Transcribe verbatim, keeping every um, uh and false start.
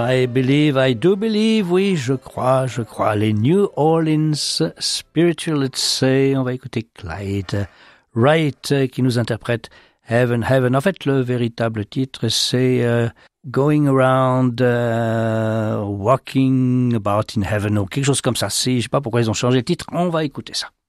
I believe, I do believe, oui, je crois, je crois. Les New Orleans Spiritual, let's say, on va écouter Clyde Wright euh, qui nous interprète Heaven, Heaven. En fait, le véritable titre, c'est euh, Going Around, uh, Walking About in Heaven, ou quelque chose comme ça. Si, je sais pas pourquoi ils ont changé le titre, on va écouter ça.